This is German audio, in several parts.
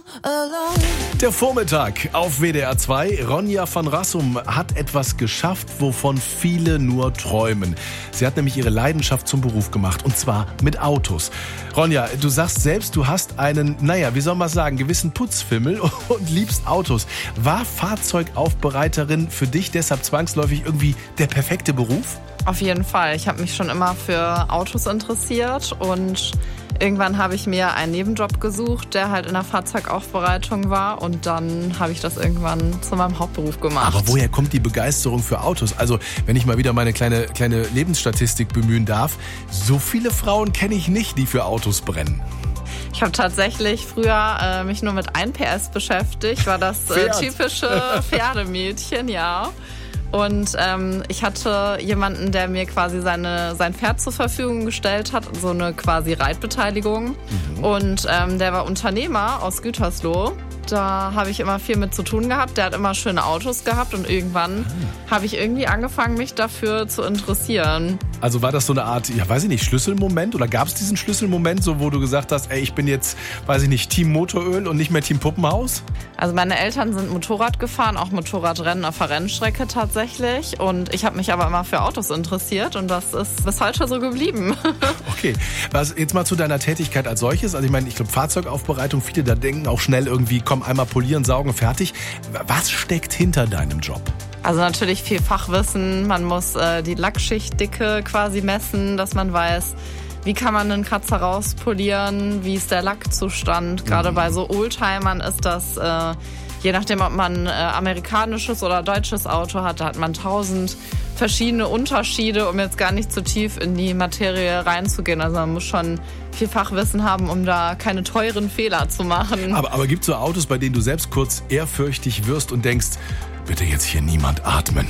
Der Vormittag auf WDR 2. Ronja van Rassum hat etwas geschafft, wovon viele nur träumen. Sie hat nämlich ihre Leidenschaft zum Beruf gemacht, und zwar mit Autos. Ronja, du sagst selbst, du hast einen, wie soll man sagen, gewissen Putzfimmel und liebst Autos. War Fahrzeugaufbereiterin für dich deshalb zwangsläufig irgendwie der perfekte Beruf? Auf jeden Fall. Ich habe mich schon immer für Autos interessiert und irgendwann habe ich mir einen Nebenjob gesucht, der halt in der Fahrzeugaufbereitung war, und dann habe ich das irgendwann zu meinem Hauptberuf gemacht. Aber woher kommt die Begeisterung für Autos? Also, wenn ich mal wieder meine kleine Lebensstatistik bemühen darf, so viele Frauen kenne ich nicht, die für Autos brennen. Ich habe tatsächlich früher mich nur mit 1 PS beschäftigt, war das typische Pferdemädchen, ja. Und ich hatte jemanden, der mir quasi sein Pferd zur Verfügung gestellt hat, so eine quasi Reitbeteiligung. Und der war Unternehmer aus Gütersloh. Da habe ich immer viel mit zu tun gehabt. Der hat immer schöne Autos gehabt, und irgendwann habe ich irgendwie angefangen, mich dafür zu interessieren. Also war das so eine Art, Schlüsselmoment? Oder gab es diesen Schlüsselmoment, so wo du gesagt hast, ich bin jetzt, Team Motoröl und nicht mehr Team Puppenhaus? Also meine Eltern sind Motorrad gefahren, auch Motorradrennen auf der Rennstrecke tatsächlich. Und ich habe mich aber immer für Autos interessiert, und das ist bis heute so geblieben. Okay, jetzt mal zu deiner Tätigkeit als solches. Also ich glaube Fahrzeugaufbereitung, viele da denken auch schnell irgendwie, komm, einmal polieren, saugen, fertig. Was steckt hinter deinem Job? Also natürlich viel Fachwissen. Man muss die Lackschichtdicke quasi messen, dass man weiß, wie kann man einen Kratzer rauspolieren, wie ist der Lackzustand. Gerade bei so Oldtimern ist das, je nachdem, ob man amerikanisches oder deutsches Auto hat, da hat man 1000 verschiedene Unterschiede, um jetzt gar nicht zu tief in die Materie reinzugehen. Also man muss schon viel Fachwissen haben, um da keine teuren Fehler zu machen. Aber gibt es so Autos, bei denen du selbst kurz ehrfürchtig wirst und denkst, bitte jetzt hier niemand atmen?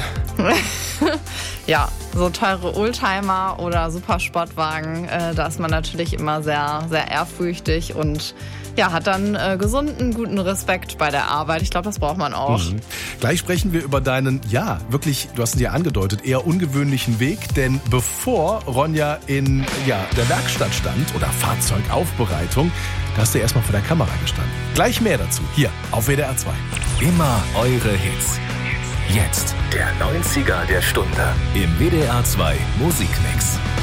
Ja, so teure Oldtimer oder Supersportwagen, da ist man natürlich immer sehr, sehr ehrfürchtig und hat dann gesunden, guten Respekt bei der Arbeit. Ich glaube, das braucht man auch. Gleich sprechen wir über deinen, wirklich, du hast es ja angedeutet, eher ungewöhnlichen Weg. Denn bevor Ronja in der Werkstatt stand oder Fahrzeugaufbereitung, da hast du erstmal vor der Kamera gestanden. Gleich mehr dazu, hier auf WDR 2. Immer eure Hits. Jetzt der 90er der Stunde im WDR 2 Musikmix.